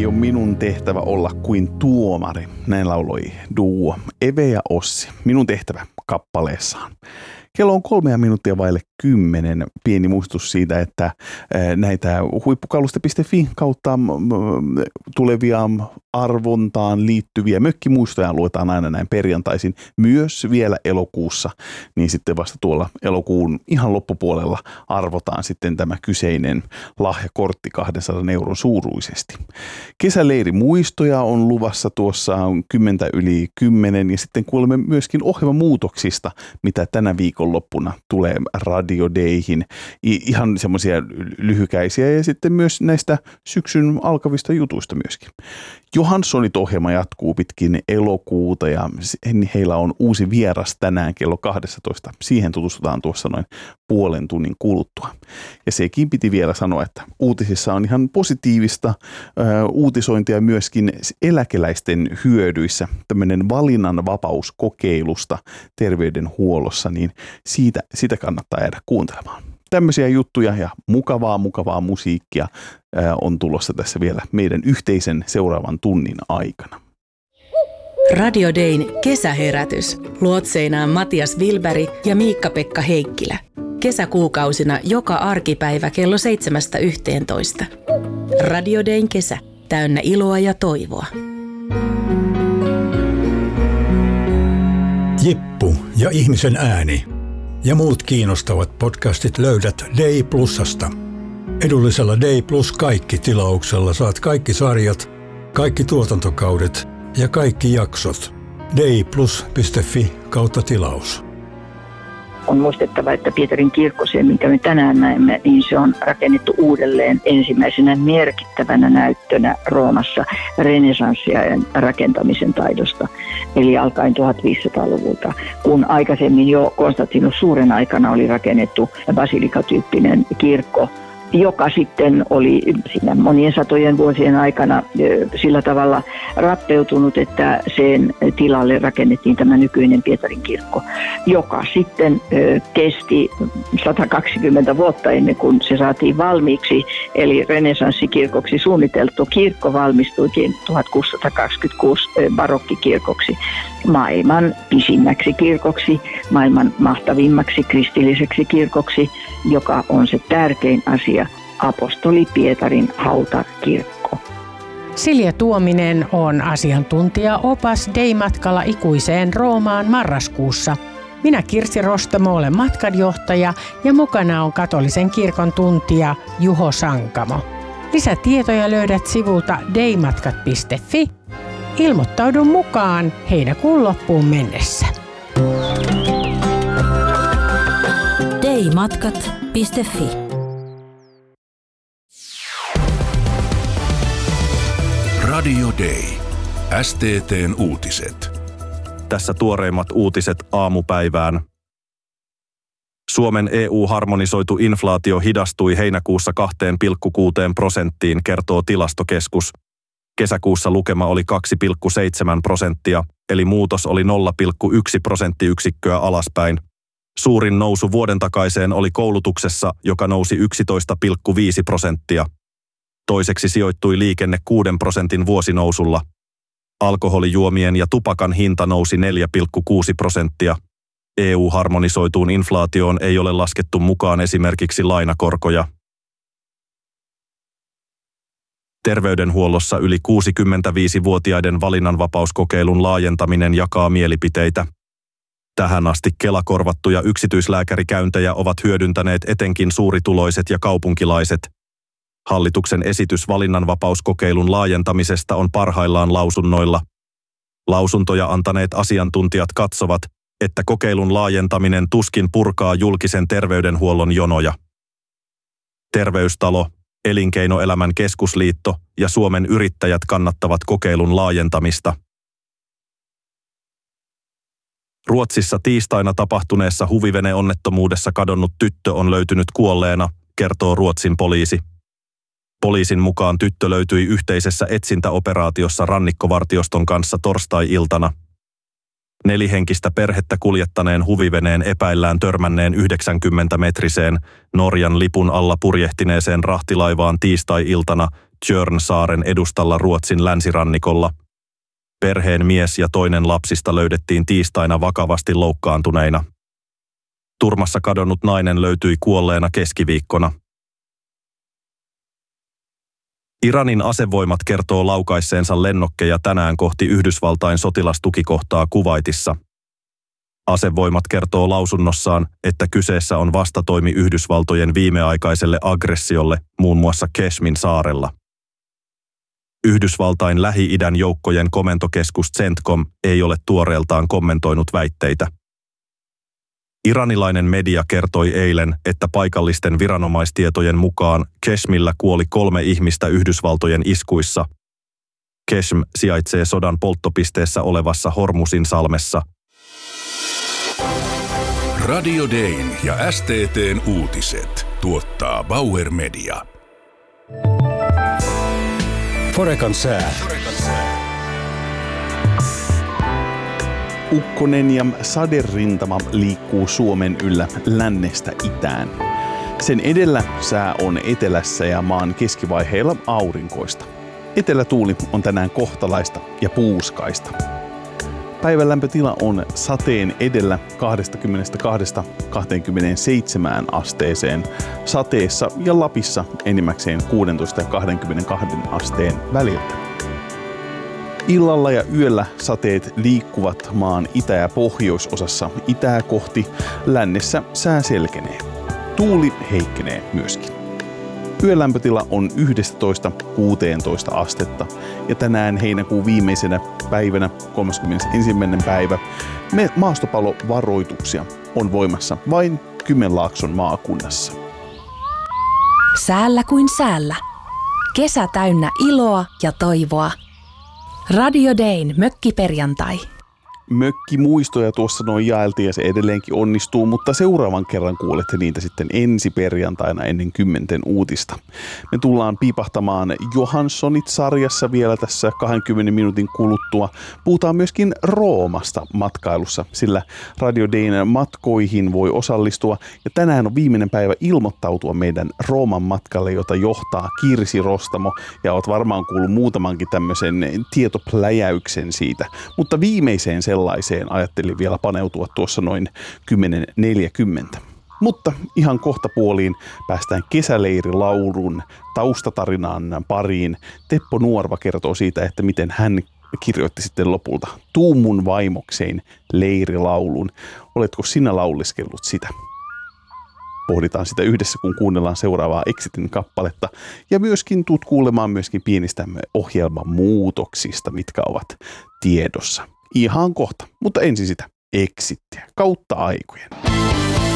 Ei ole minun tehtävä olla kuin tuomari, näin lauloi duo Eve ja Ossi Minun tehtävä kappaleessaan. Kello on 3 minuuttia vaille 10. Pieni muistutus siitä, että näitä huippukaluste.fi kautta tulevia arvontaan liittyviä mökkimuistoja luetaan aina näin perjantaisin myös vielä elokuussa. Niin sitten vasta tuolla elokuun ihan loppupuolella arvotaan sitten tämä kyseinen lahjakortti 200 € suuruisesti. Kesäleirimuistoja on luvassa tuossa 10 ja sitten kuulemme myöskin ohjelmamuutoksista, mitä tänä viikonloppuna tulee Radio Dayhin. Ihan semmoisia lyhykäisiä ja sitten myös näistä syksyn alkavista jutuista myöskin. Johanssonit ohjelma jatkuu pitkin elokuuta ja heillä on uusi vieras tänään kello 12. Siihen tutustutaan tuossa noin puolen tunnin kuluttua. Ja sekin piti vielä sanoa, että uutisissa on ihan positiivista uutisointia myöskin eläkeläisten hyödyissä. Tämmöinen valinnanvapauskokeilusta terveydenhuollossa, niin sitä kannattaa jäädä kuuntelemaan. Tämmöisiä juttuja ja mukavaa musiikkia on tulossa tässä vielä meidän yhteisen seuraavan tunnin aikana. Radio Dayn kesäherätys. Luotseinaan Matias Wilberg ja Miikka-Pekka Heikkilä. Kesäkuukausina joka arkipäivä kello 7–11. Radio Dayn kesä. Täynnä iloa ja toivoa. Jippu ja ihmisen ääni. Ja muut kiinnostavat podcastit löydät Day Plusasta. Edullisella Day Plus kaikki-tilauksella saat kaikki sarjat, kaikki tuotantokaudet ja kaikki jaksot. dayplus.fi/tilaus. On muistettava, että Pietarin kirkko, se minkä me tänään näemme, niin se on rakennettu uudelleen ensimmäisenä merkittävänä näyttönä Roomassa renesanssiajan rakentamisen taidosta. Eli alkaen 1500-luvulta, kun aikaisemmin jo Konstantinus Suuren aikana oli rakennettu basilikatyyppinen kirkko, joka sitten oli siinä monien satojen vuosien aikana sillä tavalla rappeutunut, että sen tilalle rakennettiin tämä nykyinen Pietarin kirkko, joka sitten kesti 120 vuotta ennen kuin se saatiin valmiiksi, eli renesanssikirkoksi suunniteltu kirkko valmistuikin 1626 barokkikirkoksi, maailman pisimmäksi kirkoksi, maailman mahtavimmaksi kristilliseksi kirkoksi, joka on se tärkein asia, apostoli Pietarin hautakirkko. Silja Tuominen on asiantuntija-opas Day-matkalla ikuiseen Roomaan marraskuussa. Minä Kirsi Rostamo olen matkanjohtaja ja mukana on katolisen kirkon tuntija Juho Sankamo. Lisätietoja löydät sivulta daymatkat.fi. Ilmoittaudu mukaan heinäkuun loppuun mennessä. daymatkat.fi. Radio Day. STT:n uutiset. Tässä tuoreimmat uutiset aamupäivään. Suomen EU-harmonisoitu inflaatio hidastui heinäkuussa 2,6%, kertoo Tilastokeskus. Kesäkuussa lukema oli 2,7%, eli muutos oli 0,1 prosenttiyksikköä alaspäin. Suurin nousu vuoden takaiseen oli koulutuksessa, joka nousi 11,5%. Toiseksi sijoittui liikenne 6% vuosinousulla. Alkoholijuomien ja tupakan hinta nousi 4,6%. EU-harmonisoituun inflaatioon ei ole laskettu mukaan esimerkiksi lainakorkoja. Terveydenhuollossa yli 65-vuotiaiden valinnanvapauskokeilun laajentaminen jakaa mielipiteitä. Tähän asti Kela-korvattuja yksityislääkärikäyntejä ovat hyödyntäneet etenkin suurituloiset ja kaupunkilaiset. Hallituksen esitys valinnanvapauskokeilun laajentamisesta on parhaillaan lausunnoilla. Lausuntoja antaneet asiantuntijat katsovat, että kokeilun laajentaminen tuskin purkaa julkisen terveydenhuollon jonoja. Terveystalo, Elinkeinoelämän keskusliitto ja Suomen yrittäjät kannattavat kokeilun laajentamista. Ruotsissa tiistaina tapahtuneessa huviveneonnettomuudessa kadonnut tyttö on löytynyt kuolleena, kertoo Ruotsin poliisi. Poliisin mukaan tyttö löytyi yhteisessä etsintäoperaatiossa rannikkovartioston kanssa torstai-iltana. 4-henkistä perhettä kuljettaneen huviveneen epäillään törmänneen 90-metriseen Norjan lipun alla purjehtineeseen rahtilaivaan tiistai-iltana Tjörnsaaren edustalla Ruotsin länsirannikolla. Perheen mies ja toinen lapsista löydettiin tiistaina vakavasti loukkaantuneina. Turmassa kadonnut nainen löytyi kuolleena keskiviikkona. Iranin asevoimat kertoo laukaisseensa lennokkeja tänään kohti Yhdysvaltain sotilastukikohtaa Kuwaitissa. Asevoimat kertoo lausunnossaan, että kyseessä on vastatoimi Yhdysvaltojen viimeaikaiselle aggressiolle muun muassa Kashmin saarella. Yhdysvaltain Lähi-idän joukkojen komentokeskus CENTCOM ei ole tuoreeltaan kommentoinut väitteitä. Iranilainen media kertoi eilen, että paikallisten viranomaistietojen mukaan Kashmilla kuoli 3 ihmistä Yhdysvaltojen iskuissa. Kashm sijaitsee sodan polttopisteessä olevassa Hormuzin salmessa. Radio Dayn ja STT:n uutiset tuottaa Bauer Media. Forekan sää. Ukkonen ja saderintama liikkuu Suomen yllä lännestä itään. Sen edellä sää on etelässä ja maan keskivaiheilla aurinkoista. Etelätuuli on tänään kohtalaista ja puuskaista. Päivän lämpötila on sateen edellä 22–27 asteeseen, sateessa ja Lapissa enimmäkseen 16 ja 22 asteen väliltä. Illalla ja yöllä sateet liikkuvat maan itä- ja pohjoisosassa itää kohti, lännessä sää selkenee. Tuuli heikkenee myöskin. Yölämpötila on 11–16 astetta ja tänään heinäkuun viimeisenä päivänä, 31. päivä, maastopallovaroituksia on voimassa vain Kymenlaakson maakunnassa. Säällä kuin säällä. Kesä täynnä iloa ja toivoa. Radio Dayn mökkiperjantai. Mökkimuistoja tuossa noin jaeltiin ja se edelleenkin onnistuu, mutta seuraavan kerran kuulette niitä sitten ensi perjantaina ennen 10 uutista. Me tullaan piipahtamaan Johanssonit-sarjassa vielä tässä 20 minuutin kuluttua. Puhutaan myöskin Roomasta matkailussa, sillä Radio Dayn matkoihin voi osallistua. Ja tänään on viimeinen päivä ilmoittautua meidän Rooman matkalle, jota johtaa Kirsi Rostamo. Ja oot varmaan kuullut muutamankin tämmöisen tietopläjäyksen siitä, mutta viimeiseen sellaiseen ajattelin vielä paneutua tuossa noin 10:40. Mutta ihan kohta puoliin päästään kesäleirilaulun taustatarinaan pariin. Teppo Nuorva kertoo siitä, että miten hän kirjoitti sitten lopulta Tuumun vaimoksein leirilaulun. Oletko sinä lauliskellut sitä? Pohditaan sitä yhdessä, kun kuunnellaan seuraavaa Exitin kappaletta. Ja myöskin tuut kuulemaan myöskin pienistä ohjelman muutoksista, mitkä ovat tiedossa. Ihan kohta, mutta ensin sitä Exittiä kautta aikojen.